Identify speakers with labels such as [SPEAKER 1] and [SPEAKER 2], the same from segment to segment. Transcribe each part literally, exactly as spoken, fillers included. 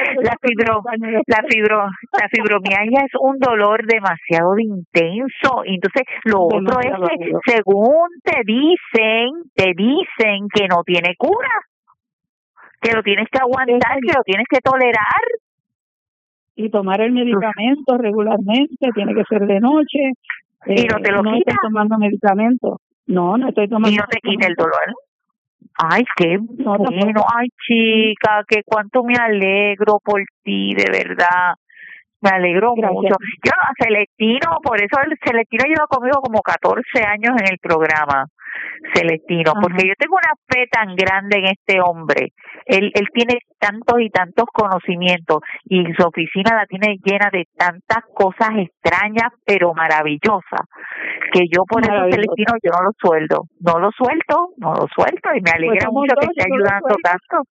[SPEAKER 1] la fibro, la fibro, la fibromialgia es un dolor demasiado intenso. Y entonces lo otro es que según te dicen, te dicen que no tiene cura, que lo tienes que aguantar, que lo tienes que tolerar.
[SPEAKER 2] Y tomar el medicamento regularmente, tiene que ser de noche.
[SPEAKER 1] Y no te lo
[SPEAKER 2] no
[SPEAKER 1] quita.
[SPEAKER 2] estoy tomando medicamento. No, no estoy tomando.
[SPEAKER 1] Y no te quita el dolor. Ay, qué no, bueno. Ay, chica, que cuánto me alegro por ti, de verdad. Me alegro Gracias. mucho. Yo, Celestino, por eso el Celestino lleva conmigo como catorce años en el programa. Celestino, Ajá. porque yo tengo una fe tan grande en este hombre. Él él tiene tantos y tantos conocimientos y su oficina la tiene llena de tantas cosas extrañas pero maravillosas que yo por eso Celestino yo no lo suelto, no lo suelto, no lo suelto y me alegra pues mucho que esté ayudando tanto.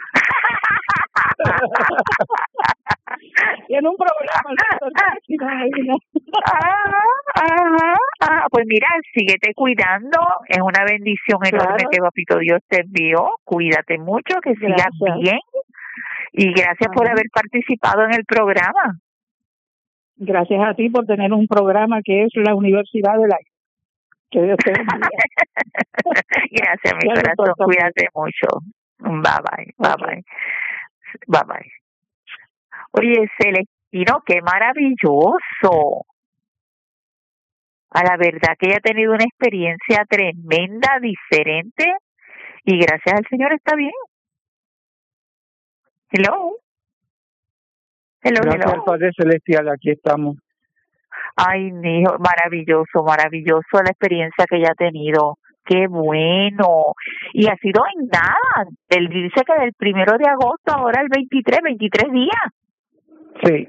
[SPEAKER 2] Tiene un programa.
[SPEAKER 1] Ajá, ajá, ajá. Pues mira, síguete cuidando, es una bendición enorme claro. que Papito Dios te envió, cuídate mucho, que sigas bien y gracias ajá. por haber participado en el programa.
[SPEAKER 2] Gracias a ti por tener un programa que es la Universidad de la que Dios te bendiga.
[SPEAKER 1] Gracias, mi corazón, cuídate mucho. Bye bye, bye okay. bye. Bye bye. Oye, Celestino, qué maravilloso. A la verdad que ella ha tenido una experiencia tremenda, diferente, y gracias al Señor está bien. Hello.
[SPEAKER 3] Hello, gracias hello. al Padre Celestial, aquí estamos.
[SPEAKER 1] Ay, mi hijo, maravilloso, maravilloso la experiencia que ella ha tenido. Qué bueno. Y ha sido en nada. Él dice que del primero de agosto ahora el veintitrés, veintitrés días.
[SPEAKER 3] Sí.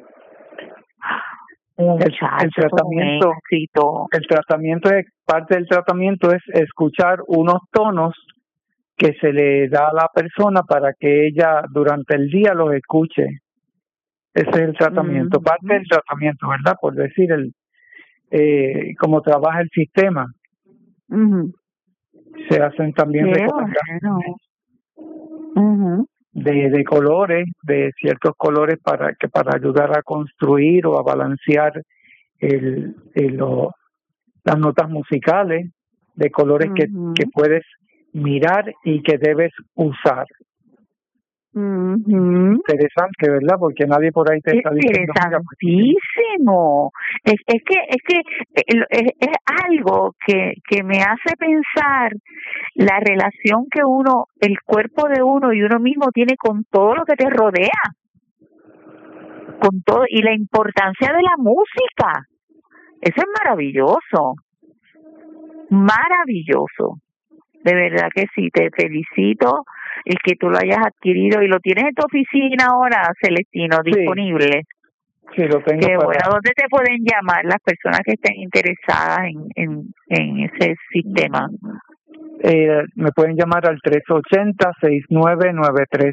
[SPEAKER 1] El,
[SPEAKER 3] el tratamiento, el tratamiento es parte del tratamiento es escuchar unos tonos que se le da a la persona para que ella durante el día los escuche. Ese es el tratamiento, mm-hmm. parte del tratamiento, ¿verdad? Por decir el eh, cómo trabaja el sistema.
[SPEAKER 1] Mm-hmm.
[SPEAKER 3] Se hacen también recomendaciones
[SPEAKER 1] uh-huh.
[SPEAKER 3] de, de colores, de ciertos colores para que para ayudar a construir o a balancear el, el, lo, las notas musicales, de colores uh-huh. que, que puedes mirar y que debes usar.
[SPEAKER 1] Uh-huh.
[SPEAKER 3] Interesante, ¿verdad? Porque nadie por ahí te está diciendo.
[SPEAKER 1] Interesantísimo. Es, es que es que es, es algo que que me hace pensar la relación que uno, el cuerpo de uno y uno mismo tiene con todo lo que te rodea, con todo y la importancia de la música. Eso es maravilloso, maravilloso. De verdad que sí, te felicito el que tú lo hayas adquirido y lo tienes en tu oficina ahora, Celestino,
[SPEAKER 3] sí.
[SPEAKER 1] disponible.
[SPEAKER 3] Sí, lo tengo.
[SPEAKER 1] Qué
[SPEAKER 3] para...
[SPEAKER 1] bueno. ¿Dónde te pueden llamar las personas que estén interesadas en, en, en ese sistema?
[SPEAKER 3] Eh, me pueden llamar al tres ocho cero, seis nueve nueve tres.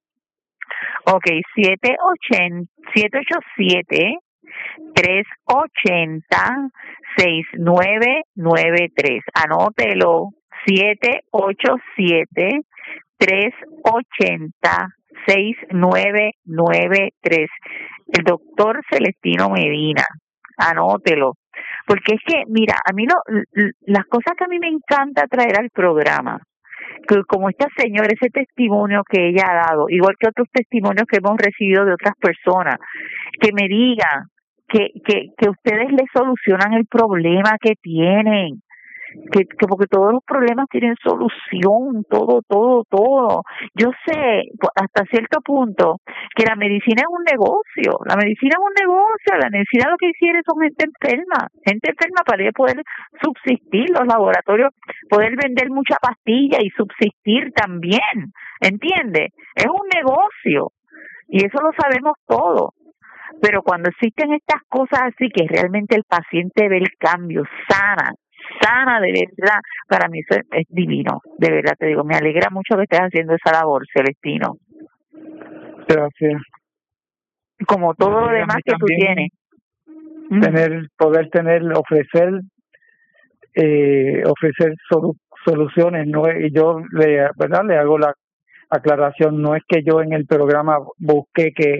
[SPEAKER 1] Ok, siete ocho siete, tres ocho cero, seis nueve nueve tres. Anótelo. siete ocho siete, tres ocho cero, seis nueve nueve tres. El doctor Celestino Medina. Anótelo. Porque es que, mira, a mí lo, las cosas que a mí me encanta traer al programa, que como esta señora, ese testimonio que ella ha dado, igual que otros testimonios que hemos recibido de otras personas, que me digan que, que, que ustedes le solucionan el problema que tienen. Que, que porque todos los problemas tienen solución, todo, todo, todo. Yo sé hasta cierto punto que la medicina es un negocio, la medicina es un negocio, la medicina lo que quiere son gente enferma, gente enferma para ella poder subsistir, los laboratorios, poder vender mucha pastilla y subsistir también, ¿entiendes? Es un negocio y eso lo sabemos todos. Pero cuando existen estas cosas así que realmente el paciente ve el cambio, sana, sana de verdad, para mí eso es, es divino, de verdad te digo, me alegra mucho que estés haciendo esa labor, Celestino.
[SPEAKER 3] Gracias.
[SPEAKER 1] Como todo lo demás que tú tienes.
[SPEAKER 3] Tener, poder tener, ofrecer, eh, ofrecer solu- soluciones, no, y yo le, verdad, le hago la aclaración, no es que yo en el programa busqué que